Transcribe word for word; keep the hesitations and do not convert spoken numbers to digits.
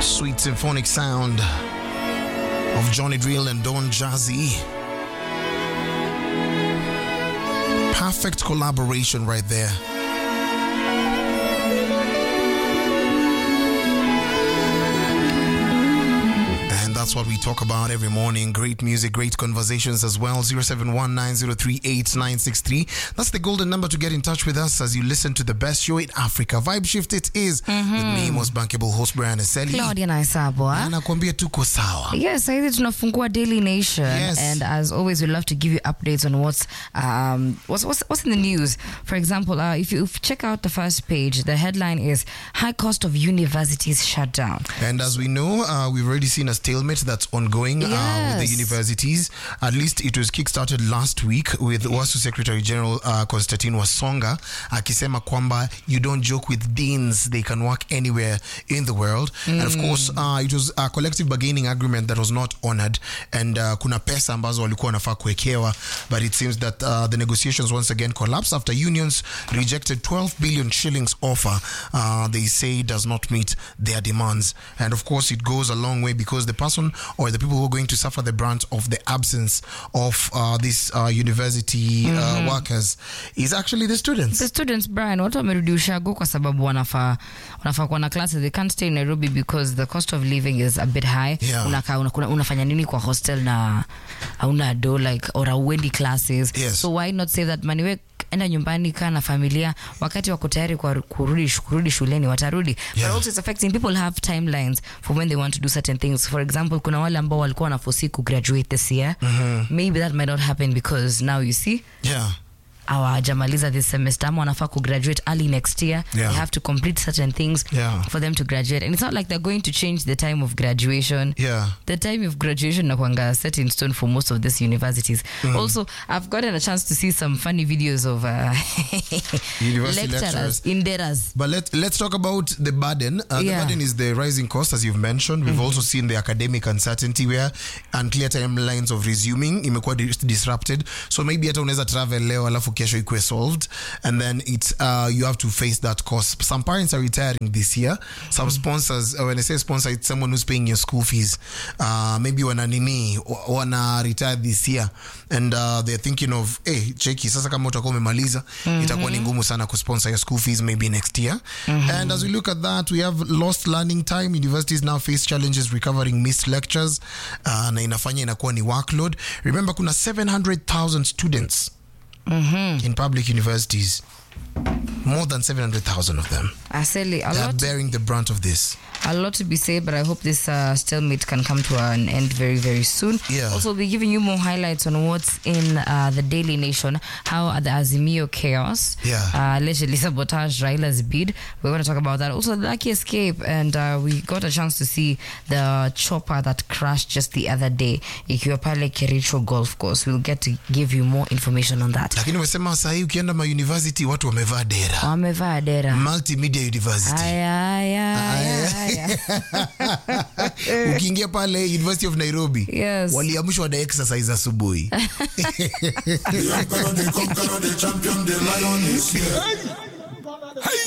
Sweet symphonic sound of Johnny Drill and Don Jazzy. Perfect collaboration right there. That's what we talk about every morning. Great music, great conversations as well. zero seven one nine zero three eight nine six three. That's the golden number to get in touch with us as you listen to the best show in Africa. Vibe Shift it is. Mm-hmm. With me, most bankable host Brian Eseli. Claudia Naisabwa. Anakuambia tuko sawa. Yes, saizi tunafungua Daily Nation. Yes. And as always, we love to give you updates on what's um what's what's, what's in the news. For example, uh, if you if you check out the first page, the headline is High Cost of Universities Shut Down. And as we know, uh, we've already seen a stalemate that's ongoing yes. uh, with the universities. At least it was kickstarted last week with WASU Secretary General uh, Constantine Wasonga akisema kwamba you don't joke with deans, they can work anywhere in the world. Mm. And of course, uh, it was a collective bargaining agreement that was not honored, and uh, kuna pesa ambazo walikuwa wanafaa kuwekewa, but it seems that uh, the negotiations once again collapsed after unions rejected twelve billion shillings offer. Uh, they say does not meet their demands. And of course, it goes a long way because the person or the people who are going to suffer the brunt of the absence of uh, these uh, university uh, mm-hmm. workers is actually the students. The students, Brian, watu wamerudi ushago kwa sababu wanafaa wanafaa kuwa na classes. They can't stay in Nairobi because the cost of living is a bit high. Yeah. Unaka, una, unafanya nini kwa hostel na hauna do like or hauendi classes. Yes. So why not save that money? We enda nyumbani kaa na familia, wakati wako tayari kwa kurudi kurudi shuleni watarudi. Yeah. But also it's affecting people have timelines for when they want to do certain things. For example, kuna wale ambao walikuwa wanaforesee ku graduate this year. Mm-hmm. Maybe that might not happen because now you see. Yeah. Hawajamaliza this semester, ama wanafaa ku graduate early next year. Yeah. They have to complete certain things Yeah. for them to graduate, and it's not like they're going to change the time of graduation. Yeah. The time of graduation nakwanga set in stone for most of these universities. Mm. Also, I've gotten a chance to see some funny videos of uh, University lecturers, lecturers. inderas. But let, let's talk about the burden. Uh, Yeah. The burden is the rising cost, as you've mentioned. We've mm-hmm. also seen the academic uncertainty where unclear timelines of resuming imekuwa dis- disrupted. So maybe hata unaweza travel leo alafu kesho ikuwe solved. And then it's uh, you have to face that cost. Some parents are retiring this year. Some mm-hmm. sponsors, uh, when I say sponsor, it's someone who's paying your school fees. Uh, maybe wana nini, wana retire this year. And uh, they're thinking of, hey, cheki, sasa kama utakuwa umemaliza, mm-hmm. itakuwa ni ngumu sana kusponsor your school fees maybe next year. Mm-hmm. And as we look at that, we have lost learning time. Universities now face challenges recovering missed lectures. Uh, na inafanya inakuwa ni workload. Remember, kuna seven hundred thousand students mm-hmm. in public universities. More than seven hundred thousand of them. Aseli, a they lot are bearing the brunt of this. A lot to be said, but I hope this uh, stalemate can come to an end very, very soon. Yeah. Also, we'll be giving you more highlights on what's in uh, the Daily Nation, how the Azimio chaos Yeah. uh, allegedly sabotaged Raila's bid. We're going to talk about that. Also, the lucky escape, and uh, we got a chance to see the chopper that crashed just the other day, ikiwa pale Kericho Golf Course. We'll get to give you more information on that. Lakini umesema sahi ukienda ma university watu wamevaa dera. Wamevaa dera. Multimedia University. Aya, aya, aya. Ukiingia pale University of Nairobi, yes. waliamshwa na exercise asubuhi.